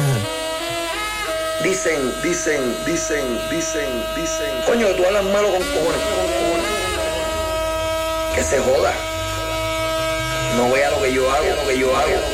Dicen. Coño, tú hablas malo con cojones. Que se joda. No vea lo que yo hago.